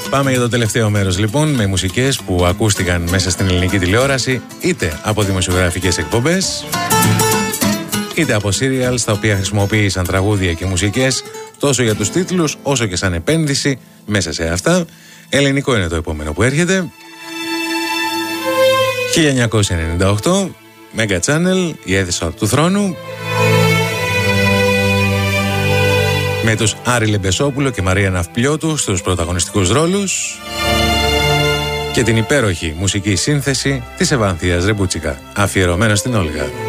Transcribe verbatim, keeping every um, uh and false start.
Πάμε για το τελευταίο μέρος λοιπόν, με μουσικές που ακούστηκαν μέσα στην ελληνική τηλεόραση, είτε από δημοσιογραφικές εκπομπές, είτε από serials τα οποία χρησιμοποίησαν τραγούδια και μουσικές τόσο για τους τίτλους όσο και σαν επένδυση μέσα σε αυτά. Ελληνικό είναι το επόμενο που έρχεται. χίλια εννιακόσια ενενήντα οκτώ, Mega Channel, η αίθουσα του θρόνου, με τους Άρη Λεμπεσόπουλο και Μαρία Ναυπλιώτου στους πρωταγωνιστικούς ρόλους και την υπέροχη μουσική σύνθεση της Ευανθίας Ρεμπούτσικα, αφιερωμένα στην Όλγα.